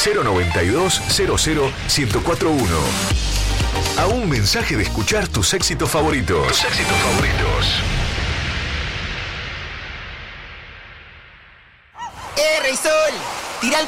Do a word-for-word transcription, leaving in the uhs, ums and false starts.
cero noventa y dos cero cero uno cuatro uno. A un mensaje de escuchar tus éxitos favoritos. Tus éxitos favoritos. ¡Eh, Rey Sol! ¡Tira el